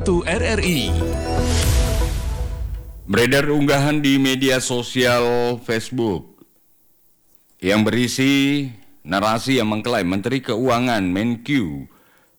1 RRI. Beredar unggahan di media sosial Facebook yang berisi narasi yang mengklaim Menteri Keuangan Menkyu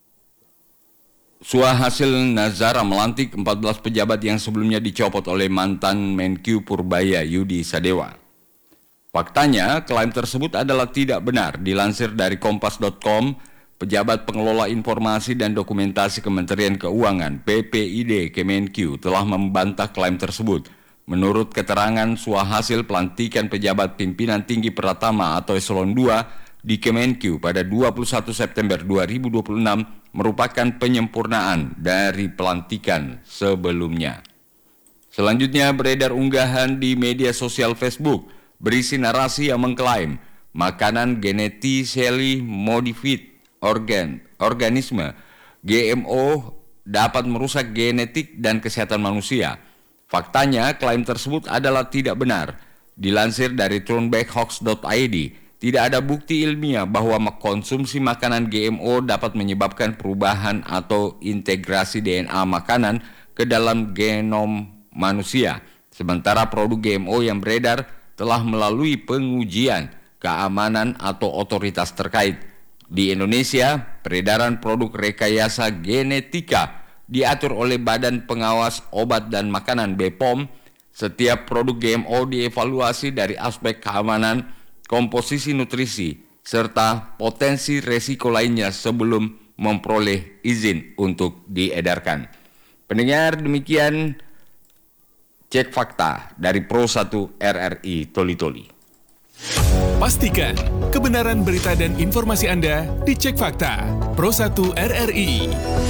Suhasil Nazara melantik 14 pejabat yang sebelumnya dicopot oleh mantan Menkyu Purbaya Yudi Sadewa. Faktanya, klaim tersebut adalah tidak benar. Dilansir dari kompas.com, pejabat pengelola informasi dan dokumentasi Kementerian Keuangan (PPID) Kemenkyu telah membantah klaim tersebut. Menurut keterangan, Suhasil pelantikan pejabat pimpinan tinggi Pratama atau Eselon 2 di Kemenkyu pada 21 September 2026 merupakan penyempurnaan dari pelantikan sebelumnya. Selanjutnya beredar unggahan di media sosial Facebook berisi narasi yang mengklaim makanan genetically modified organisme GMO dapat merusak genetik dan kesehatan manusia. Faktanya, klaim tersebut adalah tidak benar. Dilansir dari turnbackhoax.id, tidak ada bukti ilmiah bahwa mengkonsumsi makanan GMO dapat menyebabkan perubahan atau integrasi DNA makanan ke dalam genom manusia. Sementara produk GMO yang beredar telah melalui pengujian keamanan atau otoritas terkait. Di Indonesia, peredaran produk rekayasa genetika diatur oleh Badan Pengawas Obat dan Makanan (BPOM). Setiap produk GMO dievaluasi dari aspek keamanan, komposisi nutrisi, serta potensi resiko lainnya sebelum memperoleh izin untuk diedarkan. Pendengar, demikian Cek Fakta dari Pro 1 RRI Toli-Toli. Pastikan kebenaran berita dan informasi Anda dicek fakta. Pro 1 RRI.